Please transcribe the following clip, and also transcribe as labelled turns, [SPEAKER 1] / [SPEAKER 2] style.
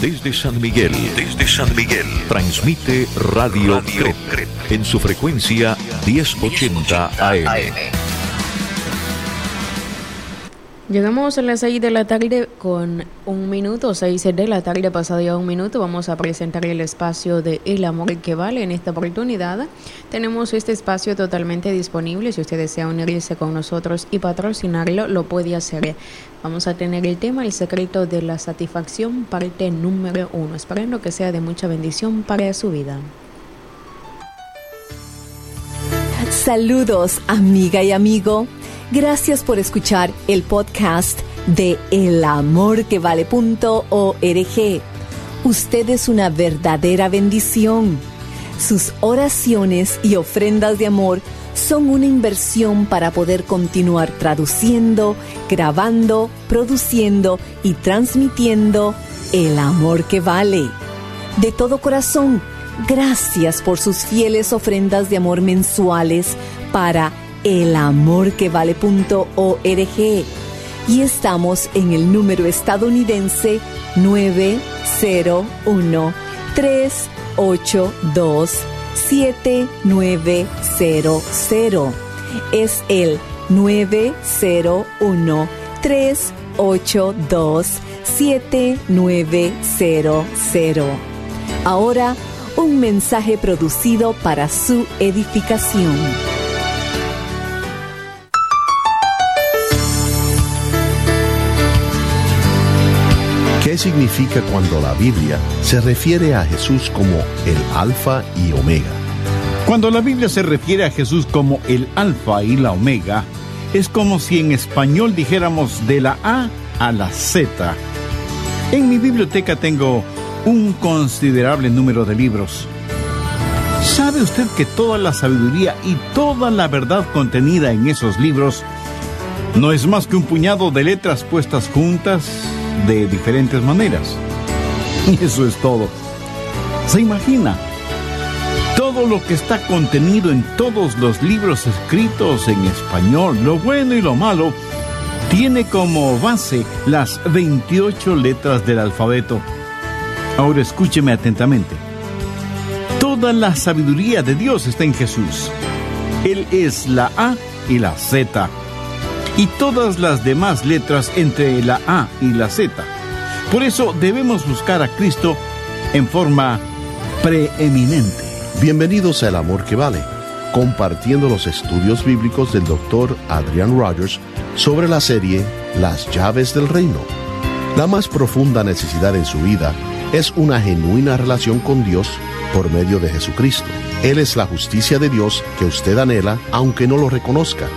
[SPEAKER 1] Desde San Miguel, transmite Radio Crep en su frecuencia 1080 AM.
[SPEAKER 2] Llegamos a las 6 de la tarde con 1 minuto, 6 de la tarde pasado ya 1 minuto. Vamos a presentar el espacio de El Amor que Vale. En esta oportunidad tenemos este espacio totalmente disponible. Si usted desea unirse con nosotros y patrocinarlo, lo puede hacer. Vamos a tener el tema El secreto de la satisfacción, parte número 1. Esperando que sea de mucha bendición para su vida.
[SPEAKER 3] Saludos, amiga y amigo. Gracias por escuchar el podcast de elamorquevale.org. Usted es una verdadera bendición. Sus oraciones y ofrendas de amor son una inversión para poder continuar traduciendo, grabando, produciendo y transmitiendo el amor que vale. De todo corazón, gracias por sus fieles ofrendas de amor mensuales para elamorquevale.org, y estamos en el número estadounidense 901-382-7900. Es el 901-382-7900. Ahora, un mensaje producido para su edificación.
[SPEAKER 4] ¿Qué significa cuando la Biblia se refiere a Jesús como el Alfa y Omega?
[SPEAKER 5] Cuando la Biblia se refiere a Jesús como el Alfa y la Omega, es como si en español dijéramos de la A a la Z. En mi biblioteca tengo un considerable número de libros. ¿Sabe usted que toda la sabiduría y toda la verdad contenida en esos libros no es más que un puñado de letras puestas juntas de diferentes maneras? Y eso es todo. ¿Se imagina? Todo lo que está contenido en todos los libros escritos en español, lo bueno y lo malo, tiene como base las 28 letras del alfabeto. Ahora escúcheme atentamente. Toda la sabiduría de Dios está en Jesús. Él es la A y la Z. Y todas las demás letras entre la A y la Z. Por eso debemos buscar a Cristo en forma preeminente.
[SPEAKER 4] Bienvenidos a El Amor que Vale, compartiendo los estudios bíblicos del Dr. Adrian Rogers sobre la serie Las Llaves del Reino. La más profunda necesidad en su vida es una genuina relación con Dios por medio de Jesucristo. Él es la justicia de Dios que usted anhela, aunque no lo reconozca.